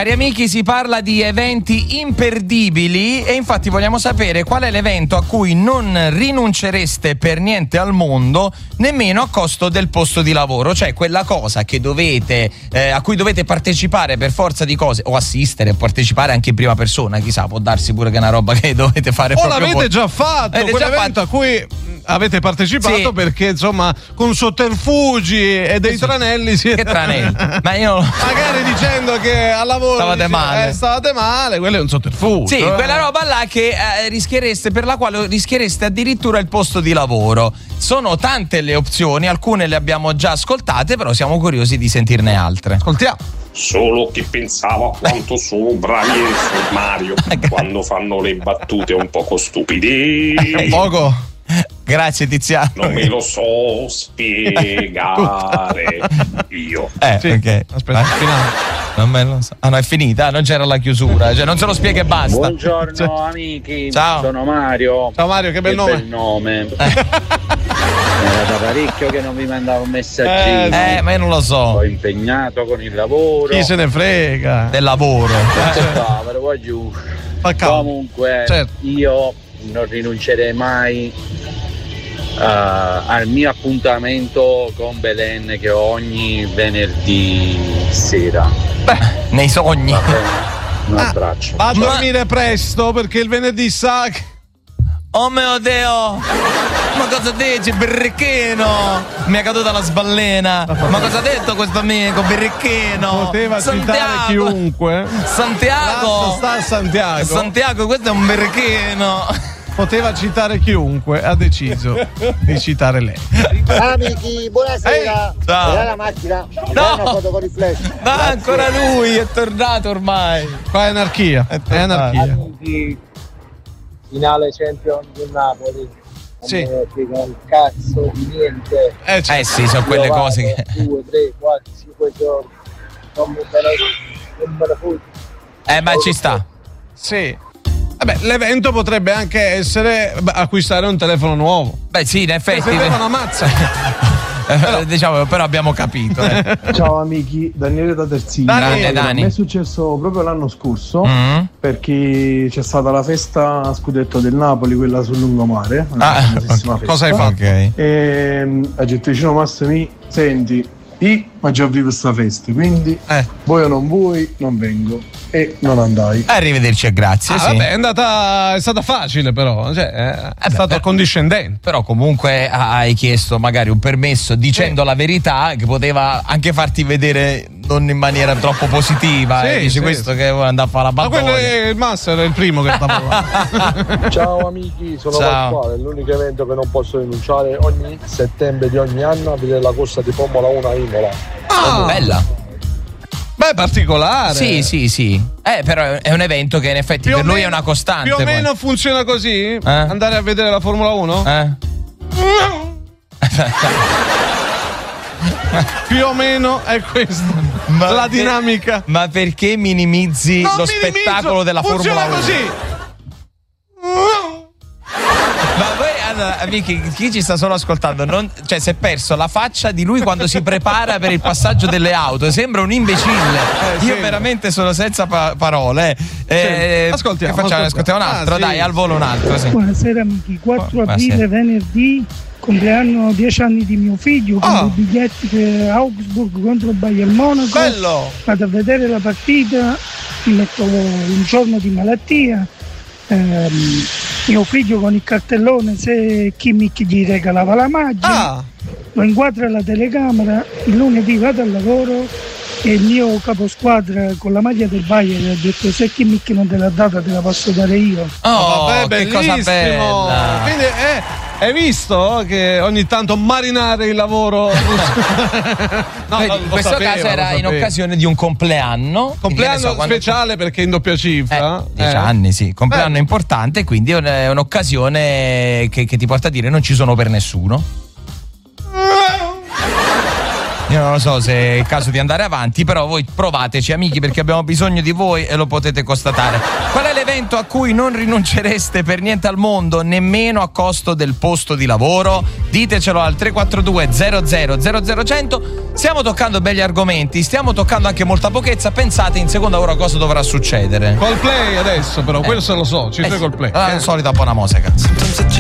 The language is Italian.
Cari amici, si parla di eventi imperdibili e infatti vogliamo sapere qual è l'evento a cui non rinuncereste per niente al mondo, nemmeno a costo del posto di lavoro, cioè quella cosa che dovete a cui dovete partecipare per forza di cose, o assistere, partecipare anche in prima persona, chissà, può darsi pure che è una roba che dovete fare o proprio l'avete voi. già fatto, quell'evento a cui avete partecipato, sì, perché insomma con sotterfugi e dei tranelli siete... Che tranelli? Ma io magari dicendo che al lavoro stavate male, quello è un sotterfugio. Sì, quella roba là che rischiereste, per la quale rischiereste addirittura il posto di lavoro. Sono tante le opzioni, alcune le abbiamo già ascoltate, però siamo curiosi di sentirne altre. Ascoltiamo. Solo che pensavo a quanto sono bravi in Mario quando fanno le battute un poco stupide. Un poco? Grazie Tiziano. Non me lo so spiegare io. Sì. Ok. Aspetta, non me lo so. Ah no, è finita, non c'era la chiusura, cioè non se lo spiega e basta. Buongiorno amici. Ciao. Sono Mario. Ciao Mario, che bel nome. Era da parecchio che non vi mandavo un messaggino. Ma io non lo so. Ho impegnato con il lavoro. Chi se ne frega del lavoro? Comunque io non rinuncerei mai al mio appuntamento con Belen che ho ogni venerdì sera. Nei sogni. Un abbraccio. Va a dormire presto perché il venerdì sa che... Oh mio Dio! Ma cosa dici, birricchino? Mi è caduta la sballena. Ma cosa ha detto questo amico, birricchino? Poteva citare chiunque. Santiago! Santiago, questo è un birricchino. Poteva citare chiunque, ha deciso di citare lei. Amici, buonasera. Ciao. È la macchina. No. Una foto con i flash. Ma ancora lui è tornato ormai. Qua è anarchia. È anarchia. Amici, finale Champions del Napoli. Sì. Non frega un cazzo di niente. Sì, sono quelle cose che 2, 3, 4, 5 giorni. Non me ne fuggo. ma ci sta. Sì. L'evento potrebbe anche essere acquistare un telefono nuovo. Beh, sì, in effetti. Una mazza. Diciamo, però abbiamo capito. Ciao amici, Daniele da Terzini. Dani. A me è successo proprio l'anno scorso, perché c'è stata la festa a scudetto del Napoli, quella sul lungomare. Cosa hai fatto? E ha detto vicino Massimi, senti, ma già vivo sta festa, quindi vuoi o non vuoi, non vengo. E non andai. Arrivederci e grazie. Sì. Vabbè, è stata facile, però. È stato accondiscendente. Però comunque hai chiesto magari un permesso dicendo la verità, che poteva anche farti vedere non in maniera troppo positiva. Dici questo che vuole andare a fare la ma battuta. quello è il Master, è il primo che stava là. Ciao amici, sono Pasquale. L'unico evento che non posso rinunciare ogni settembre di ogni anno a vedere la corsa di Formula 1 a Imola. Bella. Beh, particolare. Sì. Però è un evento che in effetti per lui è una costante. Più o meno funziona così? Andare a vedere la Formula 1? Più o meno è questa la dinamica. Ma perché minimizzi lo spettacolo della Formula 1? Funziona così. Ma voi, allora, amici, chi ci sta solo ascoltando si è perso la faccia di lui quando si prepara per il passaggio delle auto. Sembra un imbecille. Io veramente sono senza parole. Ascoltiamo un altro, dai, al volo un altro. Sì. Buonasera amici, 4 aprile, venerdì, compleanno 10 anni di mio figlio, con i biglietti per Augsburg contro Bayern Monaco. Bello! Vado a vedere la partita, mi metto un giorno di malattia. Mio figlio con il cartellone, se Kimmich gli regalava la maglia, lo inquadra alla telecamera. Il lunedì vado al lavoro e il mio caposquadra con la maglia del Bayern ha detto: se Kimmich non te l'ha data te la posso dare io. Vabbè, che cosa bella. Quindi hai visto che ogni tanto marinare il lavoro in questo caso era in occasione di un compleanno speciale perché in doppia cifra 10 anni, sì, compleanno importante, quindi è un'occasione che ti porta a dire non ci sono per nessuno. Io non lo so se è il caso di andare avanti, però voi provateci, amici, perché abbiamo bisogno di voi e lo potete constatare. Qual è l'evento a cui non rinuncereste per niente al mondo, nemmeno a costo del posto di lavoro? Ditecelo al 342 00 00 Stiamo toccando begli argomenti, stiamo toccando anche molta pochezza. Pensate in seconda ora cosa dovrà succedere. Coldplay adesso, però, quello se lo so, ci sei Coldplay. La solita buona musica.